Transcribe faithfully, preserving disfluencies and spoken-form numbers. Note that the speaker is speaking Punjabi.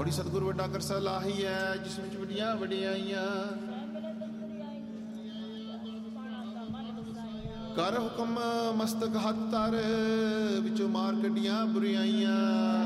ਪੌੜੀ ਸਤਿਗੁਰ ਵੱਡਾ ਕਰਸਾ ਲਾਹੀ ਹੈ, ਜਿਸ ਵਿੱਚ ਵੱਡੀਆਂ ਵਡਿਆਈਆਂ ਕਰ ਹੁਕਮ ਮਸਤਕ ਹੱਥ ਧਰ, ਵਿੱਚੋਂ ਮਾਰ ਕੱਢੀਆਂ ਬੁਰਿਆਈਆਂ।